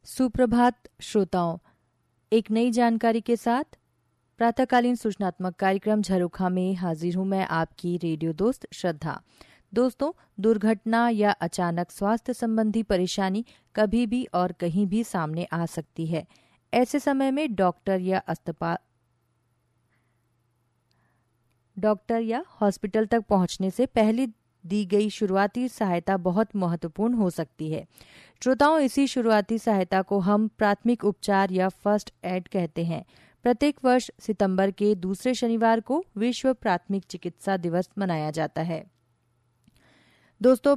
सुप्रभात श्रोताओं, एक नई जानकारी के साथ प्रातःकालीन सूचनात्मक कार्यक्रम झरोखा में हाजिर हूं मैं, आपकी रेडियो दोस्त श्रद्धा। दोस्तों, दुर्घटना या अचानक स्वास्थ्य संबंधी परेशानी कभी भी और कहीं भी सामने आ सकती है। ऐसे समय में डॉक्टर या हॉस्पिटल तक पहुंचने से पहले दी गई शुरुआती सहायता बहुत महत्वपूर्ण हो सकती है। श्रोताओं, इसी शुरुआती सहायता को हम प्राथमिक उपचार या फर्स्ट एड कहते हैं। प्रत्येक वर्ष सितंबर के दूसरे शनिवार को विश्व प्राथमिक चिकित्सा दिवस मनाया जाता है। दोस्तों,